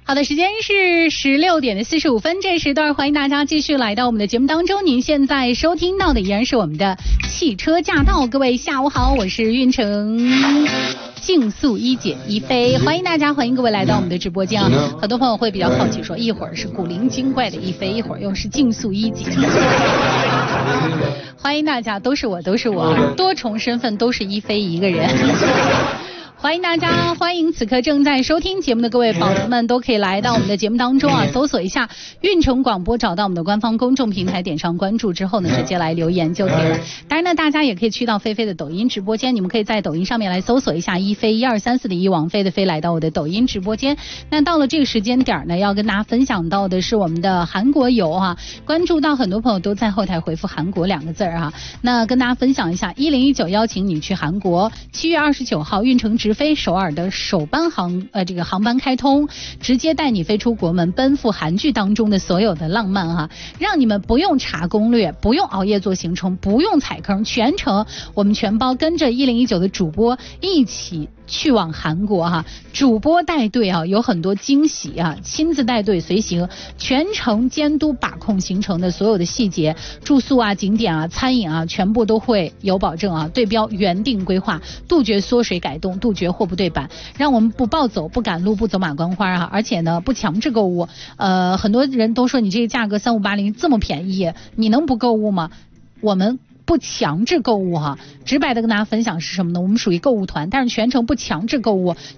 好的，时间是16:45，这时段欢迎大家继续来到我们的节目当中。您现在收听到的依然是我们的汽车驾到，各位下午好，我是运城竞速一姐一飞，欢迎大家，欢迎各位来到我们的直播间啊！很多朋友会比较好奇说，一会儿是古灵精怪的一飞，一会儿又是竞速一姐。欢迎大家，都是我，多重身份都是一飞一个人。欢迎大家，欢迎此刻正在收听节目的各位宝子们，都可以来到我们的节目当中啊，搜索一下运城广播，找到我们的官方公众平台，点上关注之后呢，直接来留言就可以了。当然呢，大家也可以去到菲菲的抖音直播间，你们可以在抖音上面来搜索一下一飞1234的一王菲的飞，来到我的抖音直播间。那到了这个时间点呢，要跟大家分享到的是我们的韩国游啊，关注到很多朋友都在后台回复韩国2个字啊，那跟大家分享一下1019邀请你去韩国，7月29号运城直飞首尔的首班航班开通，直接带你飞出国门，奔赴韩剧当中的所有的浪漫哈，让你们不用查攻略，不用熬夜做行程，不用踩坑，全程我们全包，跟着1019的主播一起去往韩国哈，主播带队啊，有很多惊喜啊，亲自带队随行，全程监督把控行程的所有的细节，住宿啊、景点啊、餐饮啊，全部都会有保证啊，对标原定规划，杜绝缩水改动，杜绝货不对版，让我们不暴走、不赶路、不走马观花啊，而且呢不强制购物。很多人都说你这个价格3580这么便宜，你能不购物吗？我们不强制购物哈，直白的跟大家分享是什么呢？我们属于购物团，但是全程不强制购物，